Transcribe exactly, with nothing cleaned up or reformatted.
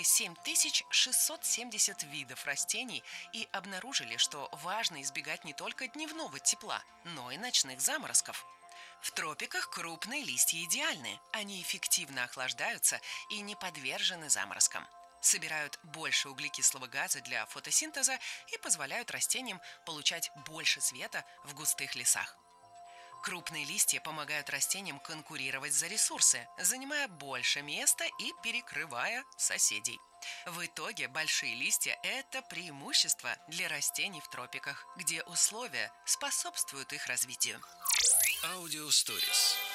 исследовали семь тысяч шестьсот семьдесят видов растений и обнаружили, что важно избегать не только дневного тепла, но и ночных заморозков. В тропиках крупные листья идеальны. Они эффективно охлаждаются и не подвержены заморозкам. Собирают больше углекислого газа для фотосинтеза и позволяют растениям получать больше света в густых лесах. Крупные листья помогают растениям конкурировать за ресурсы, занимая больше места и перекрывая соседей. В итоге большие листья – это преимущество для растений в тропиках, где условия способствуют их развитию. Аудио Stories.